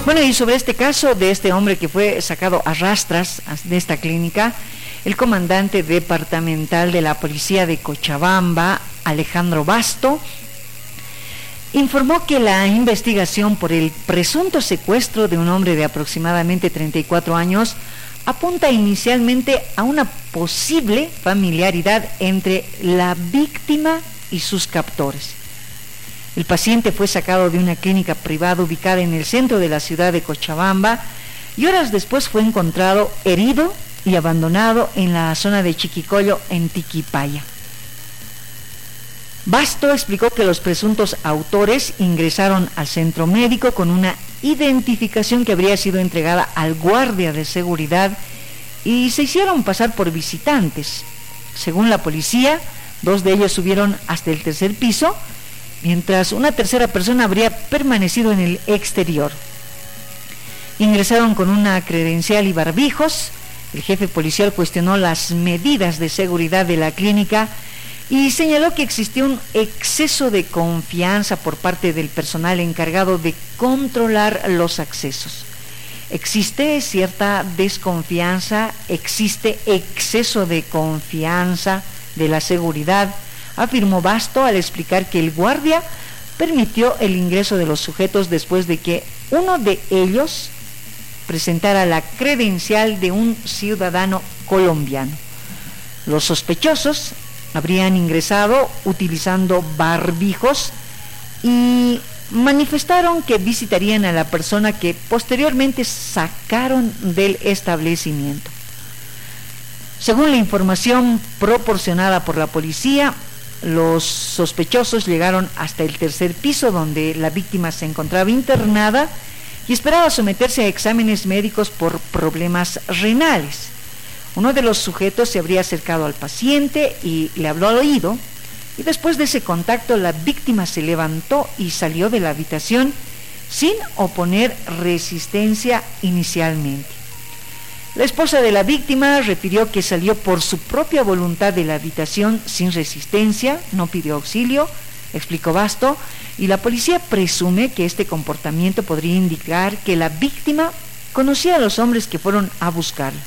Bueno, y sobre este caso de este hombre que fue sacado a rastras de esta clínica, el comandante departamental de la policía de Cochabamba, Alejandro Basto, informó que la investigación por el presunto secuestro de un hombre de aproximadamente 34 años apunta inicialmente a una posible familiaridad entre la víctima y sus captores. El paciente fue sacado de una clínica privada ubicada en el centro de la ciudad de Cochabamba y horas después fue encontrado herido y abandonado en la zona de Chiquicollo, en Tiquipaya. Basto explicó que los presuntos autores ingresaron al centro médico con una identificación que habría sido entregada al guardia de seguridad y se hicieron pasar por visitantes. Según la policía, 2 de ellos subieron hasta el 3er piso, mientras una tercera persona habría permanecido en el exterior. Ingresaron con una credencial y barbijos. El jefe policial cuestionó las medidas de seguridad de la clínica y señaló que existía un exceso de confianza por parte del personal encargado de controlar los accesos. Existe cierta desconfianza, existe exceso de confianza de la seguridad, afirmó Basto al explicar que el guardia permitió el ingreso de los sujetos después de que uno de ellos presentara la credencial de un ciudadano colombiano. Los sospechosos habrían ingresado utilizando barbijos y manifestaron que visitarían a la persona que posteriormente sacaron del establecimiento. Según la información proporcionada por la policía, los sospechosos llegaron hasta el 3er piso donde la víctima se encontraba internada y esperaba someterse a exámenes médicos por problemas renales. Uno de los sujetos se habría acercado al paciente y le habló al oído, y después de ese contacto la víctima se levantó y salió de la habitación sin oponer resistencia inicialmente. La esposa de la víctima refirió que salió por su propia voluntad de la habitación sin resistencia, no pidió auxilio, explicó Basto, y la policía presume que este comportamiento podría indicar que la víctima conocía a los hombres que fueron a buscarla.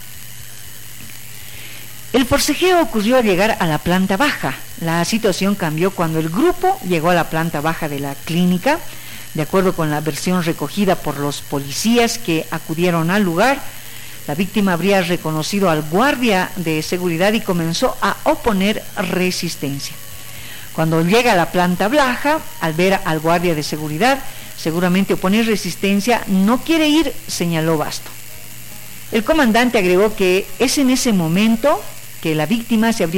El forcejeo ocurrió al llegar a la planta baja. La situación cambió cuando el grupo llegó a la planta baja de la clínica. De acuerdo con la versión recogida por los policías que acudieron al lugar, la víctima habría reconocido al guardia de seguridad y comenzó a oponer resistencia. Cuando llega a la planta baja, al ver al guardia de seguridad, seguramente opone resistencia, no quiere ir, señaló Basto. El comandante agregó que es en ese momento que la víctima se habría